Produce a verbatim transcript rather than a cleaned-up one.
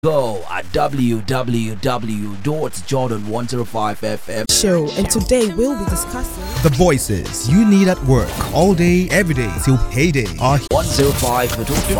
Go at w w w dot jordan one oh five f m show, and today we'll be discussing the voices you need at work all day, every day till payday. Are one oh five